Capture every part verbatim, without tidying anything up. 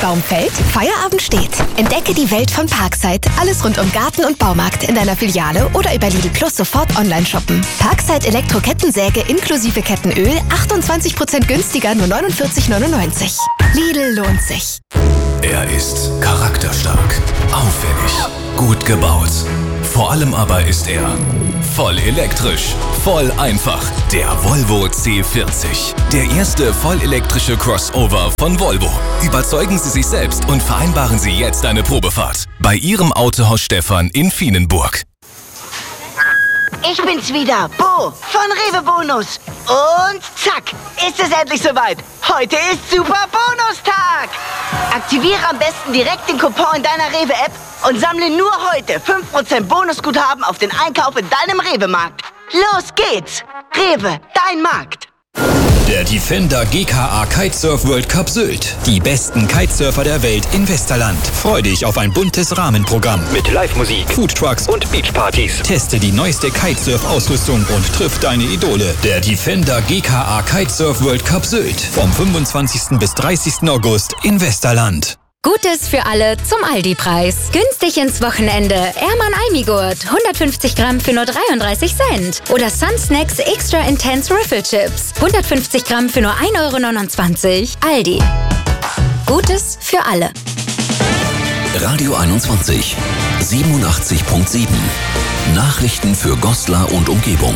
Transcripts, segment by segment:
Baum fällt, Feierabend steht. Entdecke die Welt von Parkside. Alles rund um Garten und Baumarkt in deiner Filiale oder über Lidl Plus sofort online shoppen. Parkside Elektro-Kettensäge inklusive Kettenöl, achtundzwanzig Prozent günstiger, nur neunundvierzig neunundneunzig. Lidl lohnt sich. Er ist charakterstark, auffällig, gut gebaut. Vor allem aber ist er voll elektrisch, voll einfach. Der Volvo C vierzig. Der erste vollelektrische Crossover von Volvo. Überzeugen Sie sich selbst und vereinbaren Sie jetzt eine Probefahrt. Bei Ihrem Autohaus Stefan in Vienenburg. Ich bin's wieder, Bo von Rewe Bonus. Und zack, ist es endlich soweit. Heute ist Super Bonustag. Aktiviere am besten direkt den Coupon in deiner Rewe-App und sammle nur heute fünf Prozent Bonusguthaben auf den Einkauf in deinem Rewe-Markt. Los geht's. Rewe, dein Markt. Der Defender G K A Kitesurf World Cup Sylt. Die besten Kitesurfer der Welt in Westerland. Freu dich auf ein buntes Rahmenprogramm mit Live-Musik, Foodtrucks und Beachpartys. Teste die neueste Kitesurf-Ausrüstung und triff deine Idole. Der Defender G K A Kitesurf World Cup Sylt. Vom fünfundzwanzigsten bis dreißigsten August in Westerland. Gutes für alle zum Aldi-Preis. Günstig ins Wochenende. Erman Almigurt. hundertfünfzig Gramm für nur dreiunddreißig Cent. Oder Sun Snacks Extra Intense Riffle Chips. hundertfünfzig Gramm für nur ein Euro neunundzwanzig. Aldi. Gutes für alle. Radio einundzwanzig, siebenundachtzig Komma sieben. Nachrichten für Goslar und Umgebung.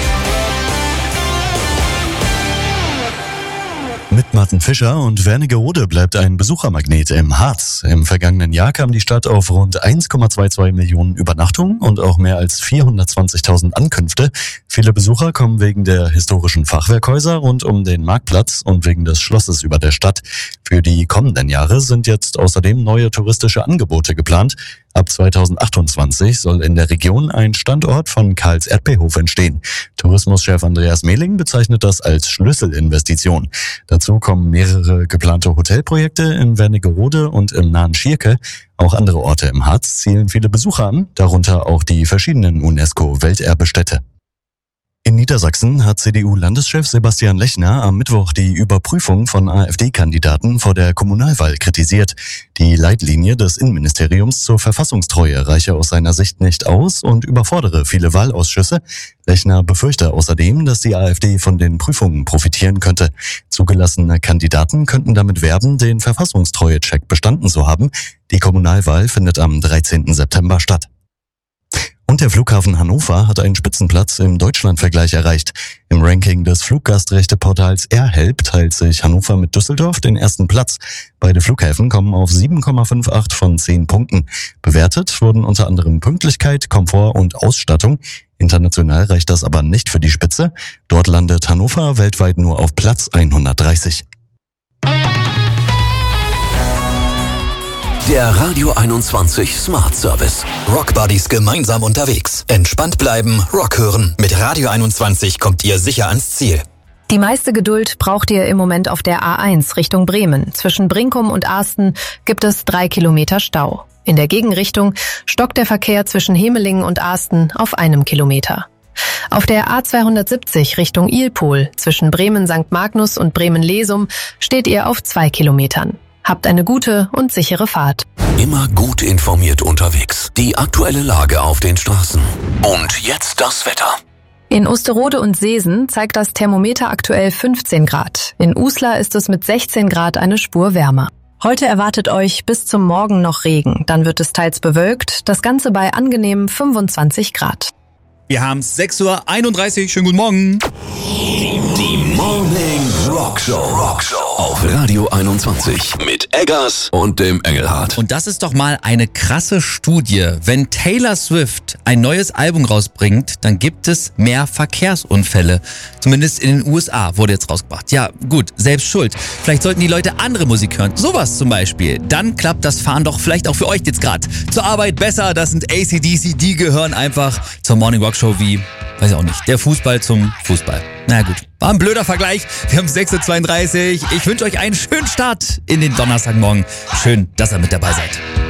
Mit Martin Fischer und Wernigerode bleibt ein Besuchermagnet im Harz. Im vergangenen Jahr kam die Stadt auf rund eins Komma zweiundzwanzig Millionen Übernachtungen und auch mehr als vierhundertzwanzigtausend Ankünfte. Viele Besucher kommen wegen der historischen Fachwerkhäuser rund um den Marktplatz und wegen des Schlosses über der Stadt. Für die kommenden Jahre sind jetzt außerdem neue touristische Angebote geplant. Ab zweitausendachtundzwanzig soll in der Region ein Standort von Karls Erdbeerhof entstehen. Tourismuschef Andreas Mehling bezeichnet das als Schlüsselinvestition. Dazu kommen mehrere geplante Hotelprojekte in Wernigerode und im nahen Schierke. Auch andere Orte im Harz zielen viele Besucher an, darunter auch die verschiedenen UNESCO-Welterbestädte. In Niedersachsen hat C D U-Landeschef Sebastian Lechner am Mittwoch die Überprüfung von AfD-Kandidaten vor der Kommunalwahl kritisiert. Die Leitlinie des Innenministeriums zur Verfassungstreue reiche aus seiner Sicht nicht aus und überfordere viele Wahlausschüsse. Lechner befürchte außerdem, dass die AfD von den Prüfungen profitieren könnte. Zugelassene Kandidaten könnten damit werben, den Verfassungstreue-Check bestanden zu haben. Die Kommunalwahl findet am dreizehnten September statt. Und der Flughafen Hannover hat einen Spitzenplatz im Deutschlandvergleich erreicht. Im Ranking des Fluggastrechteportals AirHelp teilt sich Hannover mit Düsseldorf den ersten Platz. Beide Flughäfen kommen auf sieben Komma achtundfünfzig von zehn Punkten. Bewertet wurden unter anderem Pünktlichkeit, Komfort und Ausstattung. International reicht das aber nicht für die Spitze. Dort landet Hannover weltweit nur auf Platz hundertdreißig. Der Radio einundzwanzig Smart Service. Rock Buddies gemeinsam unterwegs. Entspannt bleiben, Rock hören. Mit Radio einundzwanzig kommt ihr sicher ans Ziel. Die meiste Geduld braucht ihr im Moment auf der A eins Richtung Bremen. Zwischen Brinkum und Asten gibt es drei Kilometer Stau. In der Gegenrichtung stockt der Verkehr zwischen Hemelingen und Asten auf einem Kilometer. Auf der A zweihundertsiebzig Richtung Ilpol zwischen Bremen Sankt Magnus und Bremen-Lesum steht ihr auf zwei Kilometern. Habt eine gute und sichere Fahrt. Immer gut informiert unterwegs. Die aktuelle Lage auf den Straßen. Und jetzt das Wetter. In Osterode und Seesen zeigt das Thermometer aktuell fünfzehn Grad. In Uslar ist es mit sechzehn Grad eine Spur wärmer. Heute erwartet euch bis zum Morgen noch Regen. Dann wird es teils bewölkt. Das Ganze bei angenehmen fünfundzwanzig Grad. Wir haben es sechs Uhr einunddreißig. Schönen guten Morgen. Die Morning Rock Show. Rock Show auf Radio einundzwanzig mit Eggers und dem Engelhardt. Und das ist doch mal eine krasse Studie. Wenn Taylor Swift ein neues Album rausbringt, dann gibt es mehr Verkehrsunfälle. Zumindest in den U S A wurde jetzt rausgebracht. Ja, gut, selbst schuld. Vielleicht sollten die Leute andere Musik hören. Sowas zum Beispiel. Dann klappt das Fahren doch vielleicht auch für euch jetzt gerade. Zur Arbeit besser, das sind A C D C, die gehören einfach zur Morning Rock Show wie, weiß ich auch nicht, der Fußball zum Fußball. Na gut, war ein blöder Vergleich. Wir haben sechs Uhr zweiunddreißig. Ich wünsche euch einen schönen Start in den Donnerstagmorgen. Schön, dass ihr mit dabei seid.